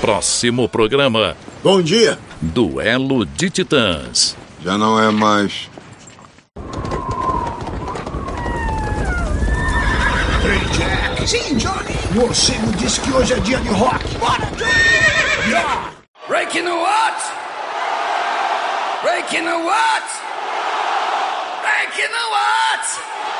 Próximo programa. Bom dia. Duelo de Titãs. Já não é mais. Ei, Jack. Sim, Johnny. Você me disse que hoje é dia de rock. Bora, Johnny. Yeah. Breaking the what? Breaking the what? Breaking the what?